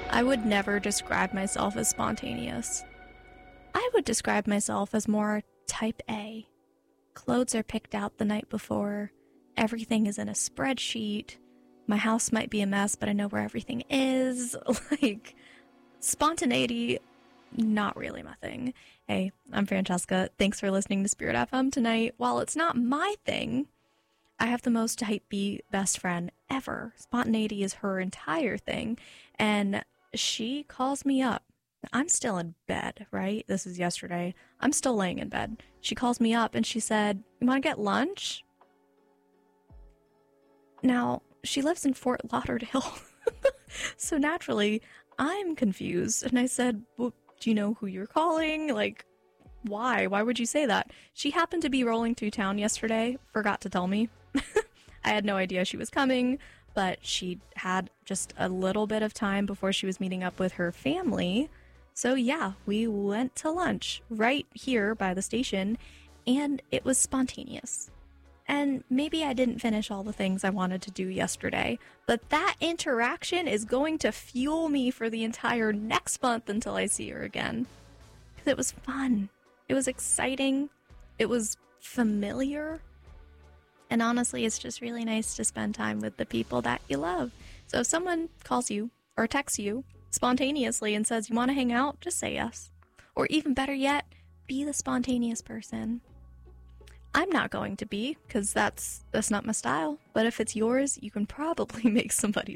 I would never describe myself as spontaneous. I would describe myself as more type A. Clothes are picked out the night before. Everything is in a spreadsheet. My house might be a mess, but I know where everything is. Like, spontaneity, not really my thing. Hey, I'm Francesca. Thanks for listening to Spirit FM tonight. While it's not my thing, I have the most type B best friend ever. Spontaneity is her entire thing. And she calls me up. I'm still in bed, right? This is yesterday. I'm still laying in bed. She calls me up and she said, "You want to get lunch?" Now, she lives in Fort Lauderdale. So naturally, I'm confused. And I said, "Well, do you know who you're calling? Like, why? Why would you say that?" She happened to be rolling through town yesterday. Forgot to tell me. I had no idea she was coming, but she had just a little bit of time before she was meeting up with her family. So yeah, we went to lunch right here by the station, and it was spontaneous. And maybe I didn't finish all the things I wanted to do yesterday, but that interaction is going to fuel me for the entire next month until I see her again. Because it was fun. It was exciting. It was familiar. And honestly, it's just really nice to spend time with the people that you love. So if someone calls you or texts you spontaneously and says, "You want to hang out?" just say yes. Or even better yet, be the spontaneous person. I'm not going to be, because that's not my style. But if it's yours, you can probably make somebody's